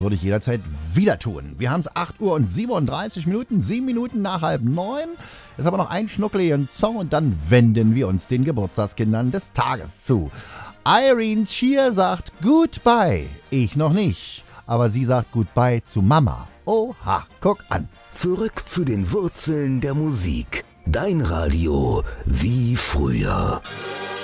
Würde ich jederzeit wieder tun. Wir haben es 8 Uhr und 37 Minuten, 7 Minuten nach 8:30. Jetzt haben wir noch einen schnuckeligen Song und dann wenden wir uns den Geburtstagskindern des Tages zu. Irene Shear sagt Goodbye. Ich noch nicht. Aber sie sagt Goodbye zu Mama. Oha, guck an. Zurück zu den Wurzeln der Musik. Dein Radio wie früher.